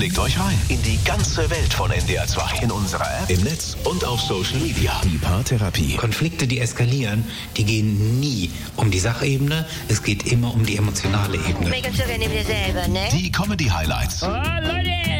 Klickt euch rein in die ganze Welt von NDR 2. In unserer App, im Netz und auf Social Media. Die Paartherapie. Konflikte, die eskalieren, die gehen nie um die Sachebene. Es geht immer um die emotionale Ebene. Merkst du, wir nehmen dir selber, ne? Die Comedy-Highlights. Oh, Leute!